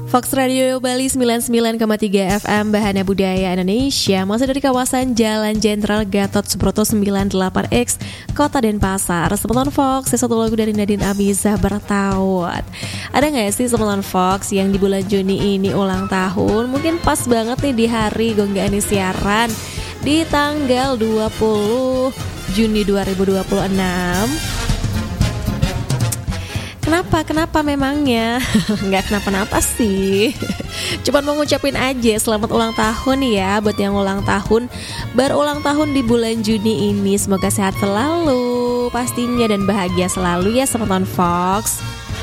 Fox Radio Bali 99,3 FM Bahana Budaya Indonesia. Masih dari kawasan Jalan Jenderal Gatot Subroto 98X Kota Denpasar. Semeton Fox, satu lagu dari Nadine Amizah bertaut. Ada gak sih Semeton Fox yang di bulan Juni ini ulang tahun? Mungkin pas banget nih di hari Gongga Ani siaran di tanggal 20 Juni 2026. Kenapa memangnya? Nggak kenapa-napa sih. Cuman mau ngucapin aja selamat ulang tahun ya buat yang ulang tahun, berulang tahun di bulan Juni ini. Semoga sehat selalu pastinya dan bahagia selalu ya Semeton Fox.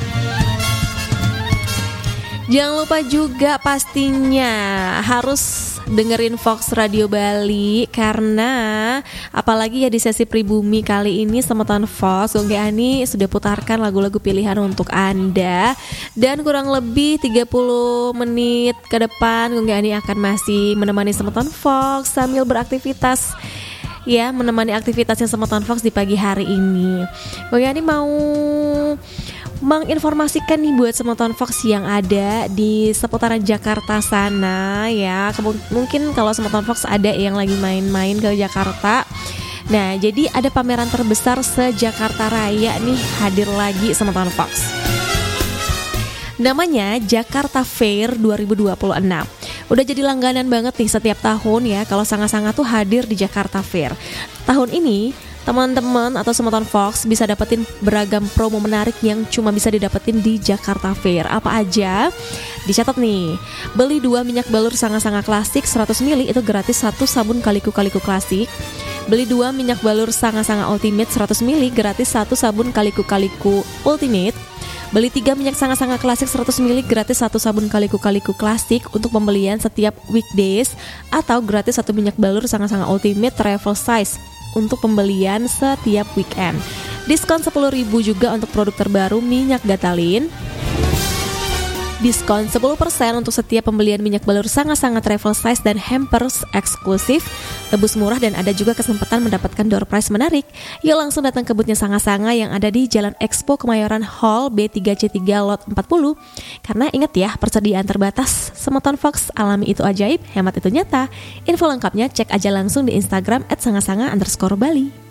Jangan lupa juga pastinya harus dengerin Fox Radio Bali, karena apalagi ya di sesi pribumi kali ini Semeton Fox Gongga Ani sudah putarkan lagu-lagu pilihan untuk Anda. Dan kurang lebih 30 menit ke depan Gongga Ani akan masih menemani Semeton Fox sambil beraktivitas, ya, menemani aktivitasnya Semeton Fox di pagi hari ini. Gongga Ani mau menginformasikan nih buat Semeton Fox yang ada di seputaran Jakarta sana ya. Mungkin kalau Semeton Fox ada yang lagi main-main ke Jakarta. Nah, jadi ada pameran terbesar se-Jakarta Raya nih hadir lagi Semeton Fox. Namanya Jakarta Fair 2026. Udah jadi langganan banget nih setiap tahun ya kalau Sanga-Sanga tuh hadir di Jakarta Fair. Tahun ini teman-teman atau Semeton Fox bisa dapetin beragam promo menarik yang cuma bisa didapetin di Jakarta Fair. Apa aja? Dicatat nih. Beli 2 minyak balur Sanga-Sanga klasik 100 ml itu gratis 1 sabun kaliku-kaliku klasik. Beli 2 minyak balur Sanga-Sanga Ultimate 100 ml gratis 1 sabun kaliku-kaliku Ultimate. Beli 3 minyak Sanga-Sanga klasik 100 ml gratis 1 sabun kaliku-kaliku klasik untuk pembelian setiap weekdays, atau gratis 1 minyak balur Sanga-Sanga Ultimate travel size untuk pembelian setiap weekend. Diskon 10.000 juga untuk produk terbaru minyak Gatalin. Diskon 10% untuk setiap pembelian minyak balur Sanga-Sanga travel size dan hampers eksklusif. Tebus murah dan ada juga kesempatan mendapatkan door prize menarik. Yuk langsung datang ke boothnya Sanga-Sanga yang ada di Jalan Expo Kemayoran Hall B3C3 Lot 40. Karena ingat ya, persediaan terbatas. Semeton Fox, alami itu ajaib, hemat itu nyata. Info lengkapnya cek aja langsung di Instagram @sangasanga_bali.